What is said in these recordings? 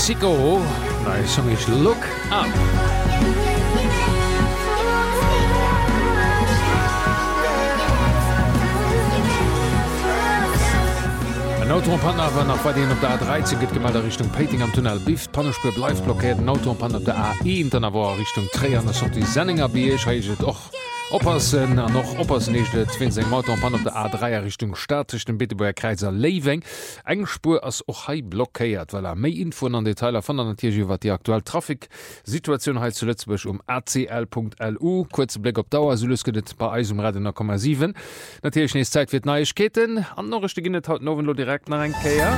Mexico. Neue Song ist Look Up. Ein Autopanner war nach bei den op der A13 geht gemal der Richtung Peting am Tunnel Bift Pannespur bleif blockiert den Autopanner op der A1 dann war Richtung Tre an der die Senninger Biech och oppassen an noch oppassen Autopanner op der A3 Richtung staatlich den Bitteburger Kreiser Leveng eng Spur ass och hei blockéiert, weil méi Info an Detailer von der Tier wat die aktuell Trafiksituation he zuletztch acl.lu kurze Blick op Dauer sket bei Eis Radio,7 natürlich nächste Zeit wird Neuigkeiten an noch haut Nowen direkt nach enkeier.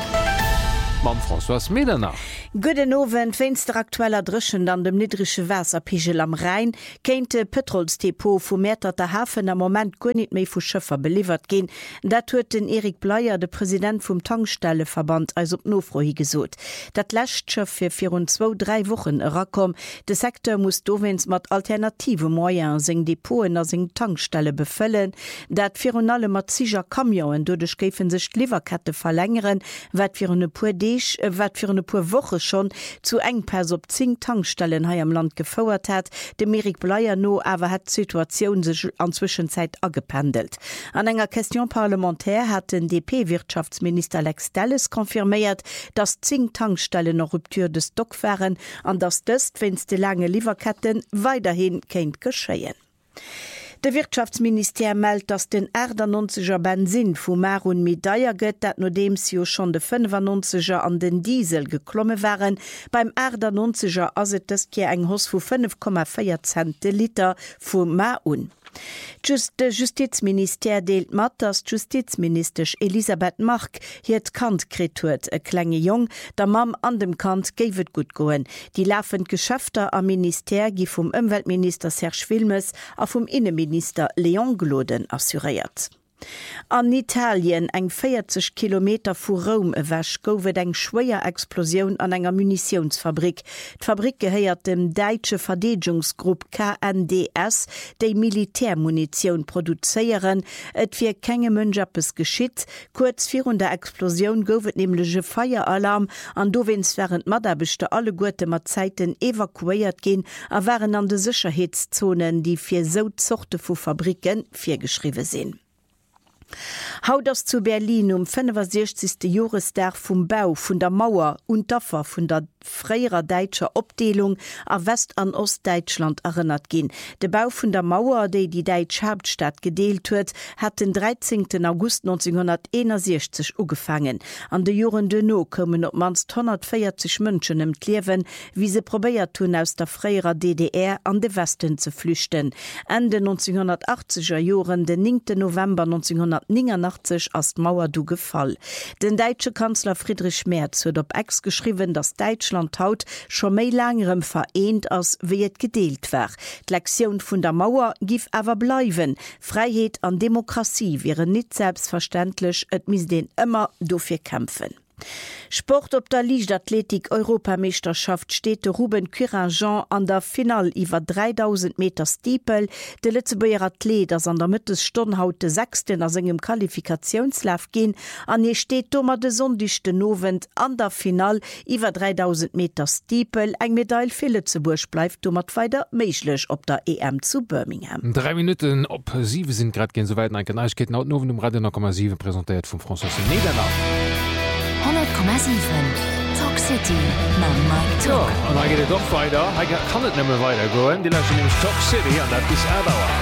Mam François Medernach. Guden Owen feinster aktueller Drschen an dem niedrigsche Wasserpegel am Rhein kéinte Petrolsdepot vu Mäter der Hafen am moment gun net méi vu Schëffer beliefert gin. Dat huet den Erik Bleier, de Präsident vum Tankstelleverband als op Nofrohi gesot. Dat Lächtschëff fir 4-2-3 Wochen rakom. De Sektor muss dowens mat alternative Moien seng Depoten as seng Tankstelle befëllen, dat fir alle mat sicher Kamioen dodech géfen sech d'Liverkette verlängeren, wat fir une puer wat fir eine pur Woche schon zu engpers op 10 Tankstellen hai am Land gefauert hat, dem Erik Bleier no awer hat Situation sech an Zwischenzeit agependelt. An enger Question parlamentär hat den DP-Wirtschaftsminister Alex Dallas konfirméiert, dass 10 Tankstellen noch Ruptur des Stock wären, an dass dëst wenns de lange Lieferketten weiterhin kennt geschéien. De Wirtschaftsminister meldt, dass den 90er Benzin vu Marun Medaier gëtt, dat no demsio schon de 95er an den Diesel geklomme waren. Beim 90er aset es ki eng Hoss vu 5,4 Cent de Liter vu Marun. De Justizminister deelt mat, dass Justizministersch Elisabeth Mark hiet Kant krit huet, e klenge Jong, der Mam an dem Kant géiwet gut goen. Die laufend Geschäfter am Minister gi vum Umweltminister Serge Wilmes a vum Innenminister Leon Gloden assuriert. An Italien eng 40 Kilometer vu Rom ewäsch gouwet eng schwéier Explosion an enger Munitionsfabrik. D'Fabrik gehéiert dem Deitsche Verdedigungsgrupp KNDS, déi Militärmunition produzéieren, et fir kenge Mënjappes geschitt. Kurz virun der Explosion goufet nemlege Feieralarm an dowens wären Maderbechte alle Guete mat Zeiten evakuéiert gin, a waren an de Sicherheitszonen, die fir so Zochte vu Fabriken firgeschriwe sinn. Haut das zu Berlin 65. Joresdag vum Bau vun der Mauer und Daffer vun der freier deitscher Obdelung a West- an Ostdeutschland erinnert gin. De Bau vun der Mauer, déi die Deitsch Hauptstadt gedeelt huet, hat den 13. August 1961 ugefangen. An de Joren Denno kommen op manst 140 Mënschen em Kliewen, wie se probéiert hun aus der freier DDR an de Westen ze flüchten. Ende 1980er Joren, den 9. November 1989 as d'Mauer du gefall. Den deitsche Kanzler Friedrich Merz huet op Ex geschriwen, dass Deutschland haut schon méi langerem vereint ass wie et gedeelt war. D'Lektion vun der Mauer gif awer bleiwen. Freiheit an Demokratie wäre net selbstverständlich, et mis den immer dofir kämpfen. Sport op der Leichtathletik-Europameisterschaft steht Ruben Curin-Jean an der Final iwwer 3000 Meter Stiepel. De Lützeburger Athlet ass an der Mittesstundhaut de 6. as engem Qualifikationslauf gin, an je steht dommer de sondigchte Novent an der Final iwwer 3000 Meter Stiepel. Eng Medaille fir Lützeburg bleif dommert weiter méiglech op der EM zu Birmingham. 3 Minuten op 7 sind grad gen soweit en Neuigkeiten haut Nowen Radio,7 präsentiert vum François Medernach. 100,7 Talk City ma Mike Talk. Und da geht doch weiter. Ich kann nicht mehr weiter gehen. Die Leute sind nämlich Talk City und das ist Erdauer.